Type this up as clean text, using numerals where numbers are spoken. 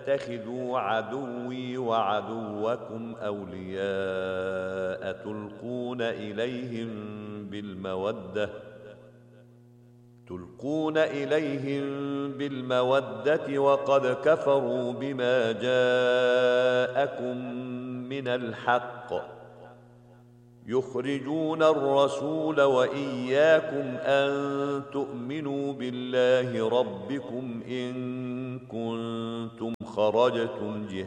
تتخذوا عدوي وعدوكم أولياء تلقون إليهم بالمودة وقد كفروا بما جاءكم من الحق يخرجون الرسول وإياكم أن تؤمنوا بالله ربكم إن كنتم خرجتم